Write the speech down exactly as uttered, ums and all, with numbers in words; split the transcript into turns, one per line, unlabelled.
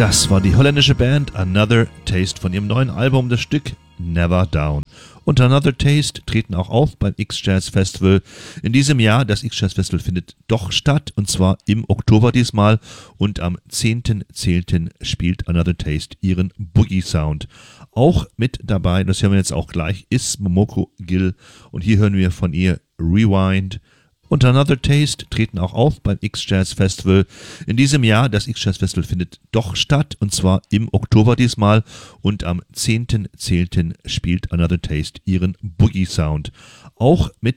Das war die holländische Band Another Taste von ihrem neuen Album, das Stück Never Down. Und Another Taste treten auch auf beim X-Jazz Festival in diesem Jahr. Das X-Jazz Festival findet doch statt, und zwar im Oktober diesmal. Und am zehnten zehnten spielt Another Taste ihren Boogie Sound. Auch mit dabei, das hören wir jetzt auch gleich, ist Momoko Gill. Und hier hören wir von ihr Rewind. Und Another Taste treten auch auf beim X-Jazz Festival in diesem Jahr. Das X-Jazz Festival findet doch statt, und zwar im Oktober diesmal. Und am zehnten zehnten spielt Another Taste ihren Boogie Sound. Auch mit